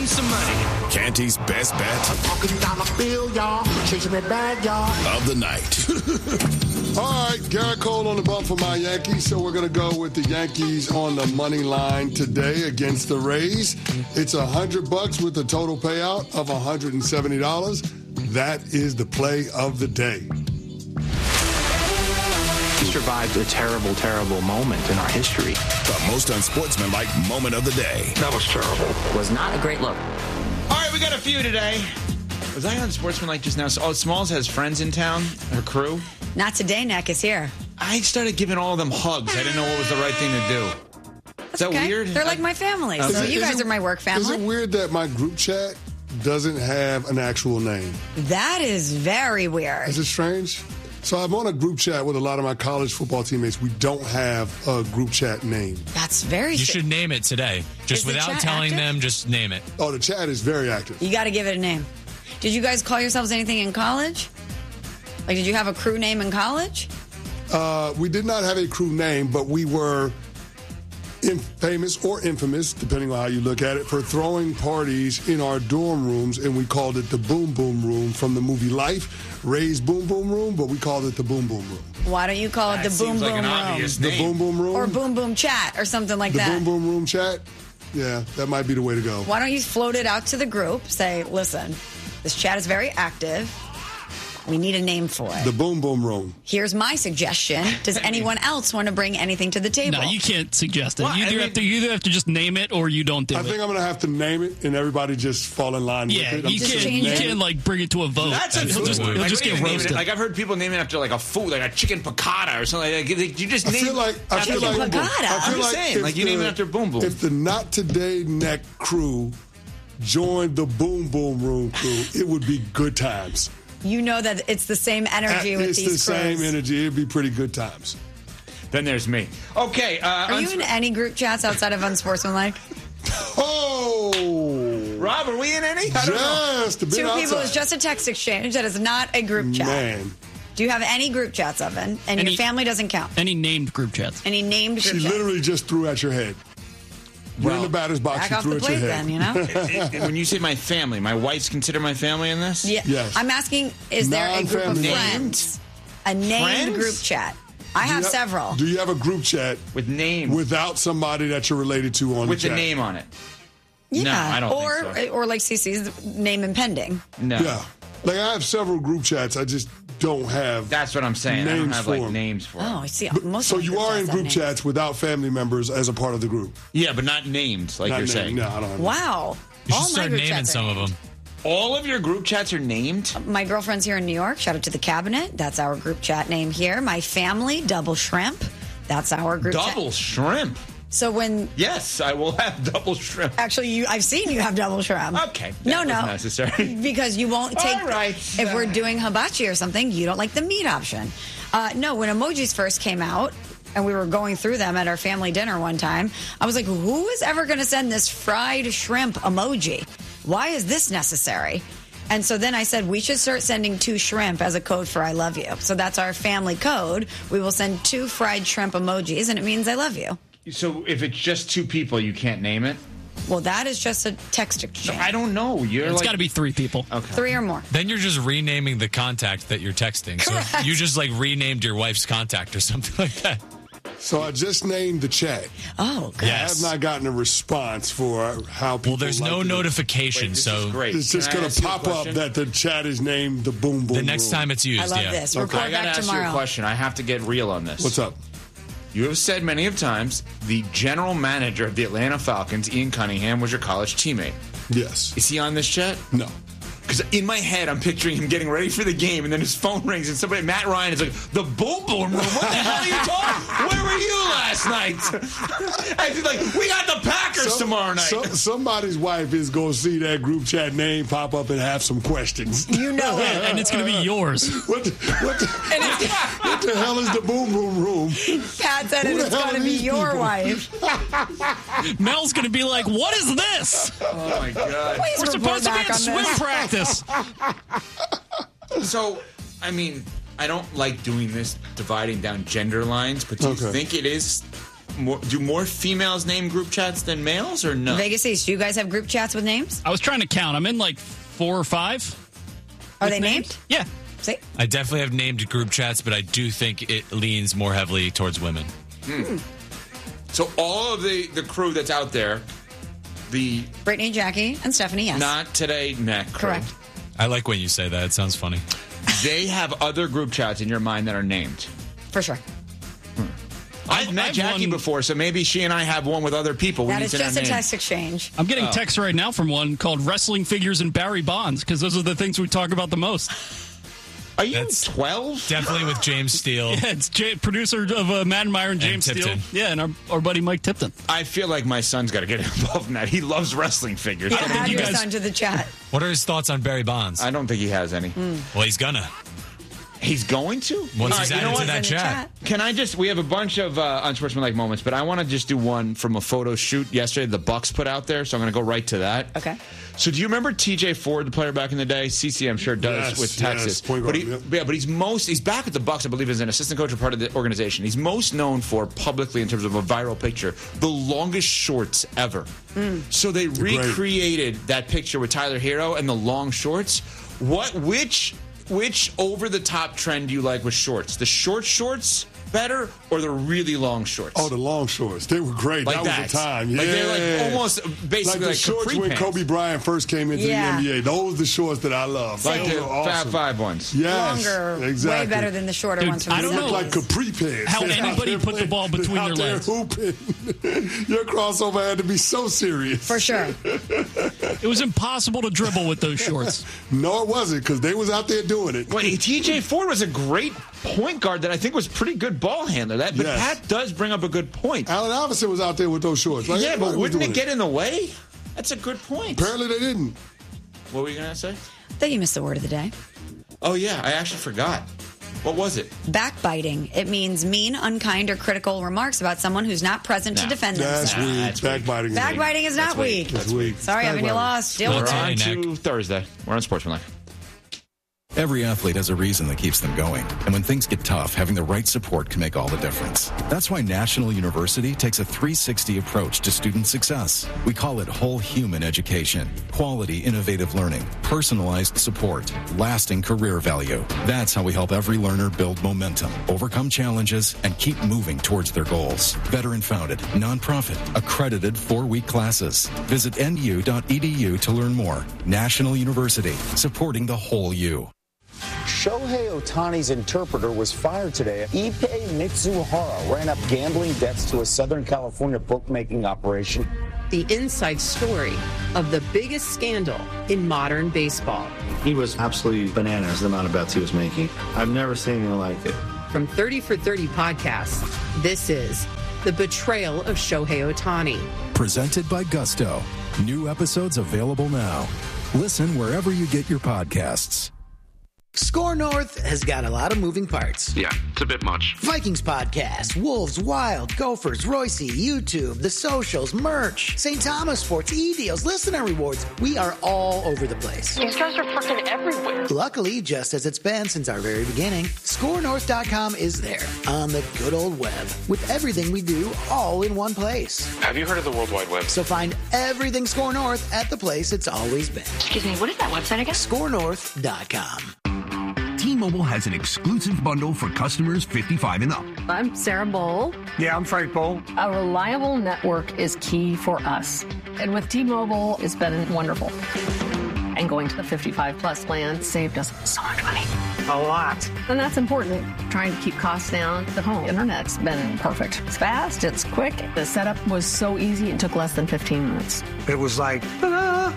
win some money. Canty's best bet Talking dollar bill, y'all. Chasing me bad, y'all. of the night. All right, Garrett Cole on the bump for my Yankees. So we're going to go with the Yankees on the money line today against the Rays. It's $100 with a total payout of $170. That is the play of the day. We survived a terrible, terrible moment in our history. The most unsportsmanlike moment of the day. That was terrible. Was not a great look. All right, we got a few today. Was I on Sportsmanlike just now? Oh, Smalls has friends in town, her crew. Not today, Neck is here. I started giving all of them hugs. I didn't know what was the right thing to do. Is that Okay. weird? They're like my family. So you guys are my work Is family. it weird that my group chat doesn't have an actual name? That is very weird. Is it strange? So I'm on a group chat with a lot of my college football teammates. We don't have a group chat name. That's very You should name it today. Just Is the without chat telling active? them, just name it. Oh, the chat is very active. You got to give it a name. Did you guys call yourselves anything in college? Like, did you have a crew name in college? We did not have a crew name, but we were famous or infamous, depending on how you look at it, for throwing parties in our dorm rooms, and we called it the Boom Boom Room from the movie Life. Ray's Boom Boom Room, but we called it the Boom Boom Room. Why don't you call it That the seems Boom like Boom an Room? obvious The name. Boom Boom Room? Or Boom Boom Chat or something like the that. Boom Boom Room chat? Yeah, that might be the way to go. Why don't you float it out to the group? Say, listen, this chat is very active. We need a name for it. The Boom Boom Room. Here's my suggestion. Does anyone else want to bring anything to the table? No, you can't suggest it. Well, you either have to just name it or you don't do I it. think I'm going to have to name it, and everybody just fall in line Yeah, with it. you just can't. change You it. can't like bring it to a vote. That's a he'll food. just, he'll Like, just what do get you name it? roasted. Like I've heard people name it after like a food, like a chicken piccata or something. Like, you just I name feel like after Chicken Boom Boom. piccata? I feel I'm just saying, if like you name it after Boom Boom. If the Not Today Neck crew joined the Boom Boom Room crew, it would be good times. You know that it's the same energy with It's these the crews. same energy. It'd be pretty good times. Then there's me. Okay. Are you in any group chats outside of Unsportsmanlike? Oh, Rob, are we in any? I don't know. just a bit Two people outside. is just a text exchange. That is not a group chat. Man, Do you have any group chats, Evan? And Any- your family doesn't count. Any named group chats. Any named she group chats? literally just threw at your head. You're in the batter's box. Back She off threw the at your plate head. then, you know? When you say my family, my wife's considered my family in this? Yeah. Yes. I'm asking, is there a group of Non-family friends? A named Friends? group chat. I have several. Do you have a group chat With names. without somebody that you're related to on With the the chat? name on it. Yeah. No, I don't or, think so. Or like CC's name impending. No. Yeah. Like I have several group chats. I just don't have. That's what I'm saying. I don't Names have for like 'em. names for 'em. Oh, I see. But- Most so of my you are in have group names. chats without family members as a part of the group. Yeah, but not named, like Not you're named. saying. No, I don't have Wow. You All should my start group naming chats are some of named. them. All of your group chats are named? My girlfriend's here in New York. Shout out to the cabinet. That's our group chat name here. My family, Double Shrimp. That's our group chat. Double shrimp. So when Yes, I will have double shrimp. actually I've seen you have double shrimp. Okay, No, that no. was necessary. Because you won't take. All right. If we're doing hibachi or something, you don't like the meat option. No, when emojis first came out, and we were going through them at our family dinner one time, I was like, who is ever going to send this fried shrimp emoji? Why is this necessary? And so then I said, we should start sending 2 shrimp as a code for I love you. So that's our family code. We will send 2 fried shrimp emojis, and it means I love you. So if it's just 2 people, you can't name it? Well, that is just a text No, exchange. I don't know. You're It's like... got to be 3 people. Okay. 3 or more. Then you're just renaming the contact that you're texting. Correct. So you just like renamed your wife's contact or something like that. So I just named the chat. Oh, good. I have not gotten a response for how people. Well, there's like no to- notification, This so is great. It's just Can I going ask to you a pop up question? that the chat is named the Boom Boom. the next Room. time it's used, I love yeah. this. Okay. Report I got to back ask you a tomorrow. question. I have to get real on this. What's up? You have said many of times the general manager of the Atlanta Falcons, Ian Cunningham, was your college teammate. Yes. Is he on this chat? No. Because in my head, I'm picturing him getting ready for the game, and then his phone rings, and somebody, Matt Ryan, is like, the Boom Boom Room? What the hell are you talking? Where were you last night? And he's like, we got the Packers tomorrow night. Somebody's wife is going to see that group chat name pop up and have some questions. You know it. And it's going to be yours. What the hell is the Boom Boom Room? Pat said Who the it's hell going to are be these your people? wife. Mel's going to be like, what is this? Oh, my God. Please We're report supposed to be back in on swim this. practice. So, I mean, I don't like doing this, dividing down gender lines, but do you Okay. think it is do more females name group chats than males, or no? Vegas East, do you guys have group chats with names? I was trying to count. I'm in like 4 or 5. Are they named? Yeah. See? I definitely have named group chats, but I do think it leans more heavily towards women. So all of the crew that's out there, the Brittany, Jackie, and Stephanie, yes. Not Today Mac crew, Correct. I like when you say that. It sounds funny. they have other group chats in your mind that are named. For sure. I've met Jackie before, so maybe she and I have one with other people. That We is need to just have a names. text exchange. I'm getting texts right now from one called Wrestling Figures and Barry Bonds because those are the things we talk about the most. Are you That's 12? Definitely with James Steele. Yeah, it's producer of Madden Meyer and James Steele. Tipton. Yeah, and our buddy Mike Tipton. I feel like my son's got to get involved in that. He loves wrestling figures. Yeah, don't think add you your guys- son to the chat. What are his thoughts on Barry Bonds? I don't think he has any. Well, he's gonna. He's going to? Once All he's right, you know added to what? that In the chat. Can I just? We have a bunch of unsportsmanlike moments, but I want to just do one from a photo shoot yesterday the Bucks put out there. So I'm going to go right to that. Okay. So do you remember T.J. Ford, the player back in the day? CC, I'm sure does Yes, with Texas. yes, point guard, But he's back with the Bucks, I believe, as an assistant coach or part of the organization. He's most known for publicly in terms of a viral picture, the longest shorts ever. So they recreated that picture with Tyler Hero and the long shorts. Which over-the-top trend do you like with shorts? The short shorts better or the really long shorts? Oh, the long shorts. They were great. Like that was the time. Yeah. Like they're like almost basically the like shorts capri when pants. Kobe Bryant first came into Yeah. the NBA. Those are the shorts that I love. Like Those the were awesome. Fab Five ones. Yes, Longer, exactly. way better than the shorter Dude, ones from I the don't know. Look like 70s. capri pants. How They're out anybody there put the ball playing- between out their there legs. hooping. Your crossover had to be so serious. For sure. It was impossible to dribble with those shorts. No, it wasn't, because they was out there doing it. Wait, T.J. Ford was a great point guard that I think was pretty good ball handler. But Yes. Pat does bring up a good point. Allen Iverson was out there with those shorts. Like, Yeah, but everybody was wouldn't doing it get in the way? That's a good point. Apparently they didn't. What were you going to say? Then you missed the word of the day. Oh, yeah, I actually forgot. What was it? Backbiting. It means mean, unkind, or critical remarks about someone who's not present to defend That's themselves. weak. that's weak. Backbiting is weak. Backbiting is not weak. That's weak. Sorry, Evan, you Backbiting. lost. Deal with We're That's it. on Hey, to Nick. Thursday. We're on Sportsmanlike. Every athlete has a reason that keeps them going. And when things get tough, having the right support can make all the difference. That's why National University takes a 360 approach to student success. We call it whole human education. Quality, innovative learning, personalized support, lasting career value. That's how we help every learner build momentum, overcome challenges, and keep moving towards their goals. Veteran-founded, nonprofit, accredited 4-week classes. Visit nu.edu to learn more. National University, supporting the whole you. Shohei Ohtani's interpreter was fired today. Ippei Mitsuhara ran up gambling debts to a Southern California bookmaking operation. The inside story of the biggest scandal in modern baseball. He was absolutely bananas, the amount of bets he was making. I've never seen anything like it. From 30 for 30 podcasts, this is The Betrayal of Shohei Ohtani. Presented by Gusto. New episodes available now. Listen wherever you get your podcasts. Score North has got a lot of moving parts. Yeah, it's a bit much. Vikings podcast, Wolves, Wild, Gophers, Royce, YouTube, the socials, merch, St. Thomas Sports, e-deals, listener rewards. We are all over the place. These guys are freaking everywhere. Luckily, just as it's been since our very beginning, ScoreNorth.com is there on the good old web with everything we do all in one place. Have you heard of the World Wide Web? So find everything Score North at the place it's always been. Excuse me, what is that website again? ScoreNorth.com. T-Mobile has an exclusive bundle for customers 55 and up. I'm Sarah Bowl. Yeah, I'm Frank Bowl. A reliable network is key for us. And with T-Mobile, it's been wonderful. And going to the 55 plus plan saved us so much money. A lot. And that's important. Trying to keep costs down. The home internet's been perfect. It's fast, it's quick. The setup was so easy, it took less than 15 minutes. It was like, ta-da!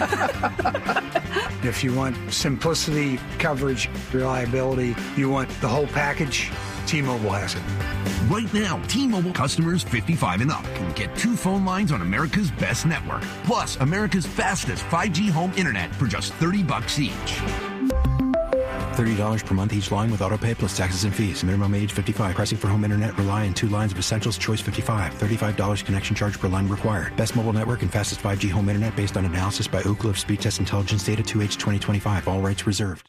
If you want simplicity, coverage, reliability, you want the whole package, T-Mobile has it. Right now, T-Mobile customers 55 and up can get 2 phone lines on America's best network, plus America's fastest 5G home internet for just $30 each. $30 per month each line with autopay plus taxes and fees. Minimum age 55. Pricing for home internet rely on 2 lines of Essentials. Choice 55. $35 connection charge per line required. Best mobile network and fastest 5G home internet based on analysis by Ookla of Speed Test Intelligence Data 2H 2025. All rights reserved.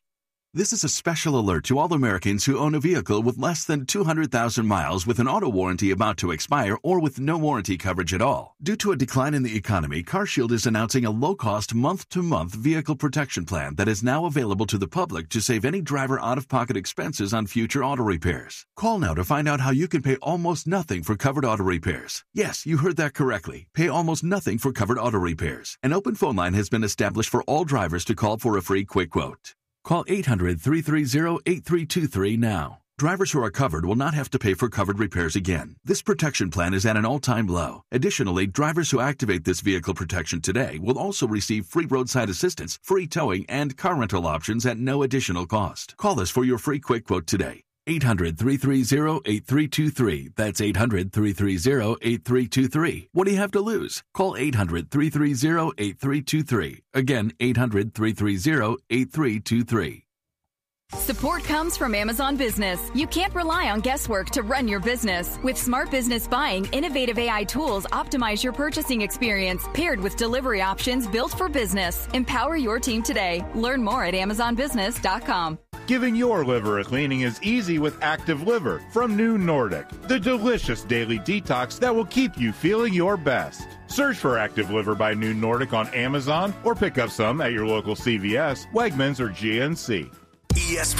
This is a special alert to all Americans who own a vehicle with less than 200,000 miles with an auto warranty about to expire or with no warranty coverage at all. Due to a decline in the economy, CarShield is announcing a low-cost month-to-month vehicle protection plan that is now available to the public to save any driver out-of-pocket expenses on future auto repairs. Call now to find out how you can pay almost nothing for covered auto repairs. Yes, you heard that correctly. Pay almost nothing for covered auto repairs. An open phone line has been established for all drivers to call for a free quick quote. Call 800-330-8323 now. Drivers who are covered will not have to pay for covered repairs again. This protection plan is at an all-time low. Additionally, drivers who activate this vehicle protection today will also receive free roadside assistance, free towing, and car rental options at no additional cost. Call us for your free quick quote today. 800-330-8323. That's 800-330-8323. What do you have to lose? Call 800-330-8323. Again, 800-330-8323. Support comes from Amazon Business. You can't rely on guesswork to run your business. With Smart Business Buying, innovative AI tools optimize your purchasing experience, paired with delivery options built for business. Empower your team today. Learn more at AmazonBusiness.com. Giving your liver a cleaning is easy with Active Liver from New Nordic, the delicious daily detox that will keep you feeling your best. Search for Active Liver by New Nordic on Amazon or pick up some at your local CVS, Wegmans, or GNC. ESPN